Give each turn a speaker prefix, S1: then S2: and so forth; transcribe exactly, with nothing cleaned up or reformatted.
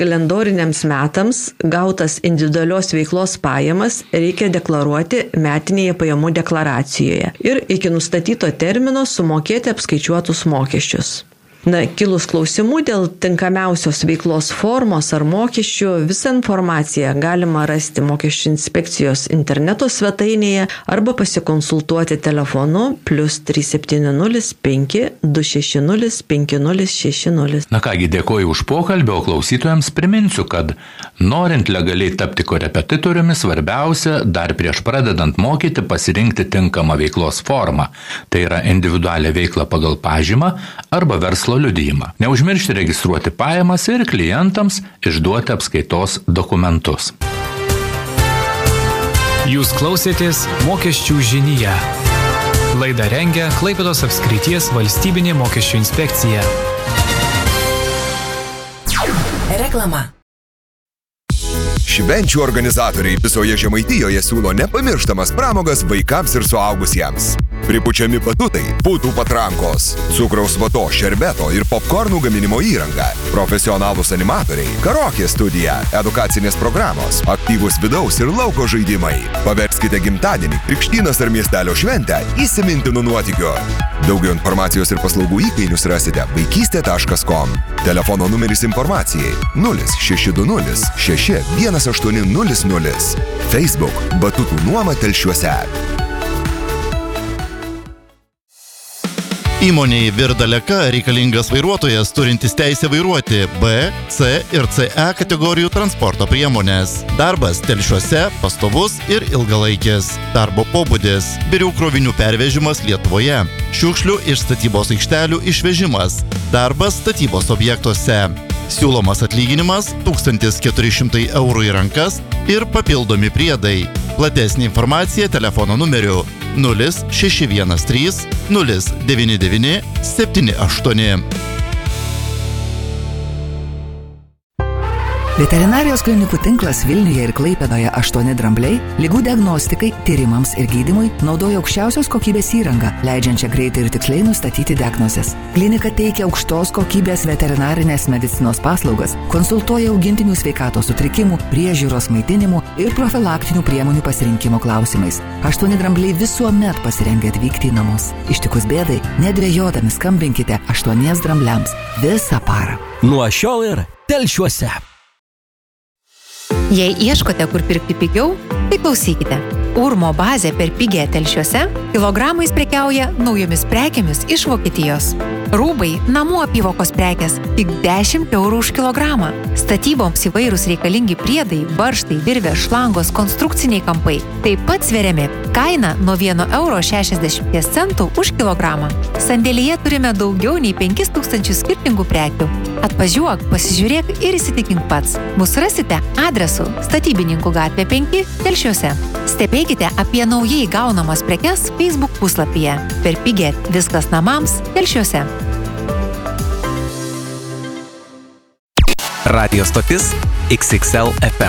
S1: kalendoriniams metams gautas individualios veiklos pajamas reikia deklaruoti metinėje pajamų deklaracijoje ir iki nustatyto termino sumokėti apskaičiuotus mokesčius. Na, kilus klausimų dėl tinkamiausios veiklos formos ar mokesčių, visą informaciją galima rasti Mokesčių inspekcijos interneto svetainėje arba pasikonsultuoti telefonu plus trys septyni nulis penki du šeši nulis penki nulis šeši nulis.
S2: Na kągi, dėkoju už pokalbį, o klausytojams priminsiu, kad norint legaliai tapti korepetitoriumi, svarbiausia dar prieš pradedant mokyti pasirinkti tinkamą veiklos formą. Tai yra individualią veiklą pagal pažymą arba verslo liudijimą. Neužmiršti registruoti pajamas ir klientams išduoti apskaitos dokumentus.
S3: Jūs klausėtės Mokesčių žinyje. Laidą rengia Klaipėdos apskrities valstybinė mokesčių inspekcija.
S4: Reklama.
S5: Švenčių organizatoriai visoje Žemaitijoje siūlo nepamirštamas pramogas vaikams ir suaugusiems. Pripučiami batutai, putų patrankos, cukraus vato, šerbeto ir popkornų gaminimo įranga, profesionalūs animatoriai, karaokė studija, edukacinės programos, aktyvūs vidaus ir lauko žaidimai. Paverskite gimtadienį, krikštynas ar miestelio šventę įsimintinų nuotykių. Daugiau informacijos ir paslaugų įkainius rasite vaikystė taškas com. Telefono numeris informacijai nulis šeši du nulis šeši vienas aštuoni nulis nulis. Facebook Batutų nuoma Telšiuose.
S6: Įmonei Virdaleka reikalingas vairuotojas turintis teisę vairuoti B, C ir C E kategorijų transporto priemonės. Darbas Telšiuose pastovus ir ilgalaikis. Darbo pobūdis – birių krovinių pervežimas Lietuvoje. Šiukšlių iš statybos aikštelių išvežimas. Darbas statybos objektuose. Siūlomas atlyginimas tūkstantis keturi šimtai eurų į rankas ir papildomi priedai. Platesnė informacija telefono numeriu nulis šeši vienas trys nulis devyni devyni septyni aštuoni.
S4: Veterinarijos klinikų tinklas Vilniuje ir Klaipėdoje aštuoni drambliai ligų diagnostikai, tyrimams ir gydymui naudoja aukščiausios kokybės įrangą, leidžiančią greitai ir tiksliai nustatyti diagnozes. Klinika teikia aukštos kokybės veterinarinės medicinos paslaugas, konsultuoja augintinių sveikatos sutrikimų, priežiūros maitinimų ir profilaktinių priemonių pasirinkimo klausimais. Aštuoni drambliai visuomet pasirengę atvykti į namus. Ištikus bėdai, nedvejodami skambinkite aštuoniems drambliams visą parą.
S7: Nuo šiol ir Telšiuose.
S8: Jei ieškote, kur pirkti pigiau, tai klausykite. Urmo bazė per pigią Telšiuose kilogramais prekiauja naujomis prekėmis iš Vokietijos. Rūbai, namų apyvokos prekės tik dešimt eurų už kilogramą. Statyboms įvairūs reikalingi priedai, varžtai, virvės, šlangos, konstrukciniai kampai. Taip pat sveriami. Kaina nuo vieno euro šešiasdešimt centų už kilogramą. Sandėlyje turime daugiau nei penkis tūkstančius skirtingų prekių. Atvažiuok, pasižiūrėk ir įsitikink pats. Mus rasite adresu Statybininkų gatvė penki Telšiuose. Stebėkite apie naujai gaunamas prekes Facebook puslapyje. Per pigią viskas namams Telšiuose.
S7: Radio stotis X X L F M.